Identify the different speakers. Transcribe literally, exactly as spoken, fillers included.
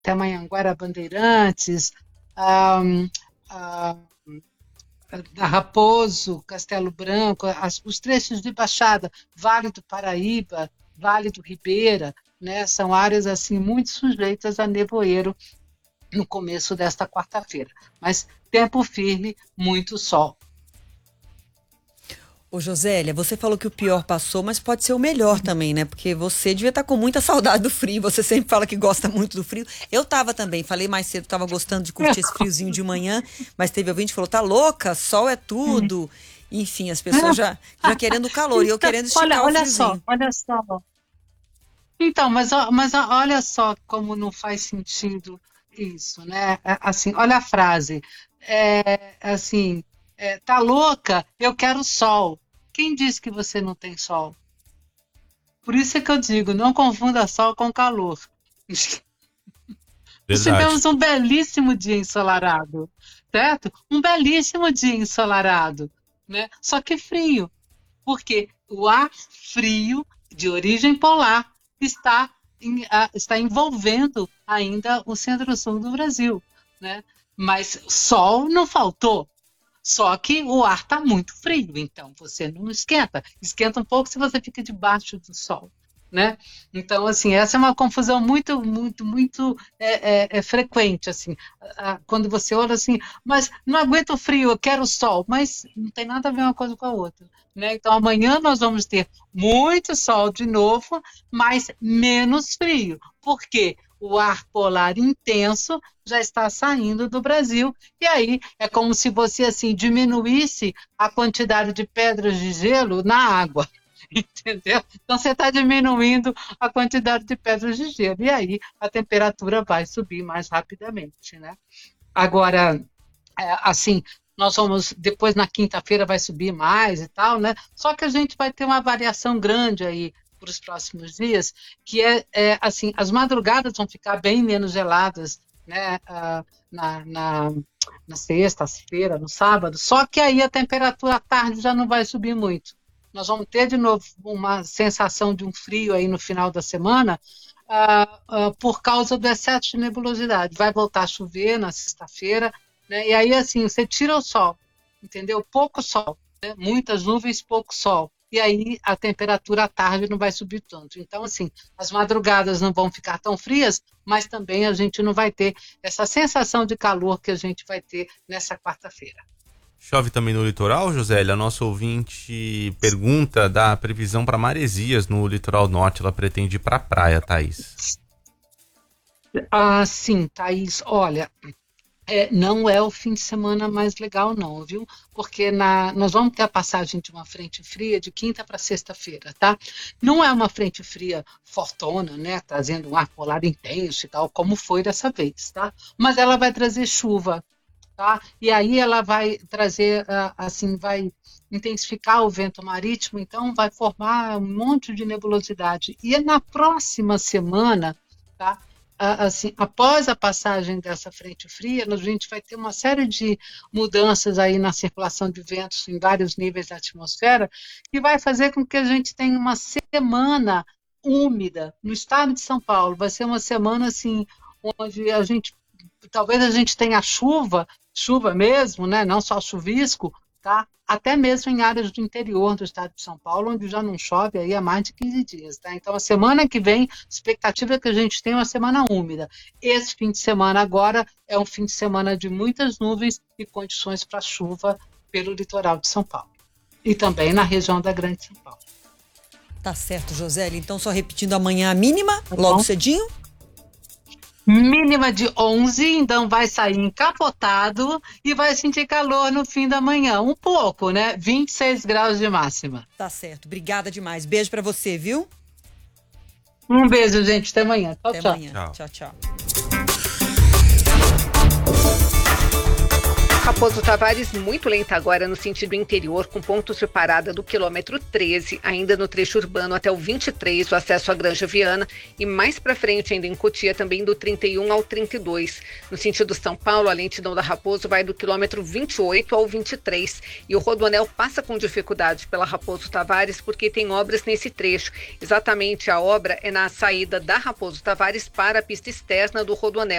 Speaker 1: Anhanguera Bandeirantes, a, a, a Raposo, Castelo Branco, as, os trechos de Baixada, Vale do Paraíba, Vale do Ribeira, né, são áreas assim muito sujeitas a nevoeiro no começo desta quarta-feira. Mas tempo firme, muito sol.
Speaker 2: Ô Josélia, você falou que o pior passou, mas pode ser o melhor também, né? Porque você devia estar com muita saudade do frio, você sempre fala que gosta muito do frio. Eu tava também, falei mais cedo, tava gostando de curtir esse friozinho de manhã, mas teve ouvinte que falou, tá louca, sol é tudo. Enfim, as pessoas já, já querendo calor, e eu querendo esticar
Speaker 1: olha,
Speaker 2: o
Speaker 1: olha
Speaker 2: friozinho.
Speaker 1: só, olha só. Então, mas, mas olha só como não faz sentido isso, né? Assim, olha a frase, é, assim, é, tá louca, eu quero sol. Quem disse que você não tem sol? Por isso é que eu digo, não confunda sol com calor. Nós tivemos um belíssimo dia ensolarado, certo? Um belíssimo dia ensolarado, né? Só que frio, porque o ar frio de origem polar está, em, a, está envolvendo ainda o centro-sul do Brasil, né? Mas sol não faltou. Só que o ar está muito frio, então você não esquenta. Esquenta um pouco se você fica debaixo do sol, né? Então, assim, essa é uma confusão muito, muito, muito é, é, é frequente, assim. Quando você olha assim, mas não aguento o frio, eu quero o sol. Mas não tem nada a ver uma coisa com a outra, né? Então, amanhã nós vamos ter muito sol de novo, mas menos frio. Por quê? O ar polar intenso já está saindo do Brasil, e aí é como se você assim diminuísse a quantidade de pedras de gelo na água, entendeu? Então você está diminuindo a quantidade de pedras de gelo, e aí a temperatura vai subir mais rapidamente, né? Agora, é, assim, nós vamos, depois na quinta-feira vai subir mais e tal, né? Só que a gente vai ter uma variação grande aí para os próximos dias, que é, é assim, as madrugadas vão ficar bem menos geladas, né, uh, na, na, na sexta-feira, no sábado, só que aí a temperatura à tarde já não vai subir muito. Nós vamos ter de novo uma sensação de um frio aí no final da semana, uh, uh, por causa do excesso de nebulosidade. Vai voltar a chover na sexta-feira, né, e aí assim, você tira o sol, entendeu? Pouco sol, né, muitas nuvens, pouco sol. E aí a temperatura à tarde não vai subir tanto. Então, assim, as madrugadas não vão ficar tão frias, mas também a gente não vai ter essa sensação de calor que a gente vai ter nessa quarta-feira.
Speaker 3: Chove também no litoral, Josélia? A nossa ouvinte pergunta da previsão para Maresias no litoral norte. Ela pretende ir para a praia, Thaís.
Speaker 1: Ah, sim, Thaís. Olha... É, não é o fim de semana mais legal não, viu? Porque na, nós vamos ter a passagem de uma frente fria de quinta para sexta-feira, tá? Não é uma frente fria fortona, né? Trazendo um ar polar intenso e tal, como foi dessa vez, tá? Mas ela vai trazer chuva, tá? E aí ela vai trazer, assim, vai intensificar o vento marítimo, então vai formar um monte de nebulosidade. E na próxima semana, tá? Assim, após a passagem dessa frente fria, a gente vai ter uma série de mudanças aí na circulação de ventos em vários níveis da atmosfera, que vai fazer com que a gente tenha uma semana úmida no estado de São Paulo. Vai ser uma semana assim, onde a gente, talvez a gente tenha chuva, chuva mesmo, né? Não só chuvisco, tá? Até mesmo em áreas do interior do estado de São Paulo, onde já não chove aí há mais de quinze dias. Tá? Então, a semana que vem, a expectativa é que a gente tenha uma semana úmida. Esse fim de semana agora é um fim de semana de muitas nuvens e condições para chuva pelo litoral de São Paulo. E também na região da Grande São Paulo.
Speaker 2: Tá certo, Josélia. Então, só repetindo, amanhã a mínima, tá logo bom? Cedinho?
Speaker 1: Mínima de onze, então vai sair encapotado e vai sentir calor no fim da manhã. Um pouco, né? vinte e seis graus de máxima.
Speaker 2: Tá certo. Obrigada demais. Beijo pra você, viu?
Speaker 1: Um beijo, gente. Até amanhã. Tchau,
Speaker 2: Até
Speaker 1: tchau.
Speaker 2: amanhã. Tchau, tchau.
Speaker 4: Raposo Tavares muito lenta agora no sentido interior, com pontos de parada do quilômetro treze, ainda no trecho urbano até o vinte e três, o acesso à Granja Viana, e mais para frente ainda em Cotia também do trinta e um ao trinta e dois. No sentido São Paulo, a lentidão da Raposo vai do quilômetro vinte e oito ao vinte e três, e o Rodoanel passa com dificuldade pela Raposo Tavares porque tem obras nesse trecho. Exatamente, a obra é na saída da Raposo Tavares para a pista externa do Rodoanel.